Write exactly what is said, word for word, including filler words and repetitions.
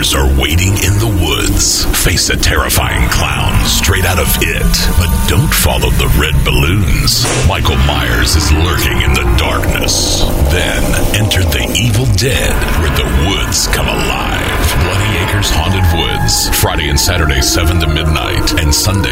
monsters are waiting in the woods. Face a terrifying clown straight out of It, but don't follow the red balloons. Michael Myers is lurking in the darkness. Then enter the Evil Dead, where the woods come alive. Bloody Acres Haunted Woods, Friday and Saturday, seven to midnight, and Sunday,